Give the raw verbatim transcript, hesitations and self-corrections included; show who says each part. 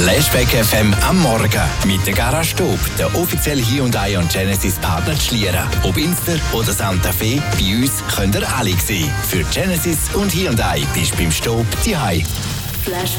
Speaker 1: Flashback F M am Morgen mit der Garage Stub, der offizielle Hyundai und Genesis Partner Schlieren. Ob Inster oder Santa Fe, bei uns könnt ihr alle sehen. Für Genesis und Hyundai bist du beim Stub zu Hause.
Speaker 2: Flashback